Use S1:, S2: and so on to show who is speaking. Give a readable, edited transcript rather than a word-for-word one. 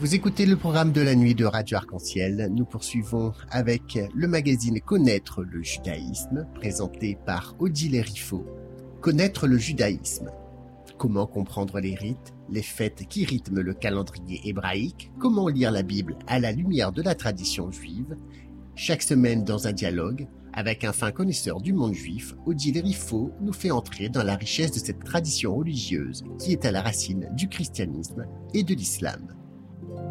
S1: Vous écoutez le programme de la nuit de Radio Arc-en-Ciel. Nous poursuivons avec le magazine Connaître le judaïsme, présenté par Odile Riffaut. Connaître le judaïsme. Comment comprendre les rites, les fêtes qui rythment le calendrier hébraïque, comment lire la Bible à la lumière de la tradition juive. Chaque semaine dans un dialogue, avec un fin connaisseur du monde juif, Odile Riffaut nous fait entrer dans la richesse de cette tradition religieuse qui est à la racine du christianisme et de l'islam.